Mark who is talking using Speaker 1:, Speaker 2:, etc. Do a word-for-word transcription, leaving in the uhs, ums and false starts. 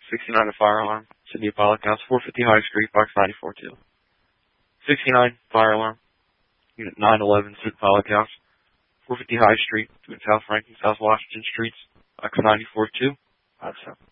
Speaker 1: sixty-nine, a fire alarm. City of Pollock House, four fifty High Street, box ninety-four two. sixty-nine, fire alarm. Unit nine eleven, City of Pollock House, four fifty High Street, between South Franklin, South Washington Streets, box ninety-four two. five seven.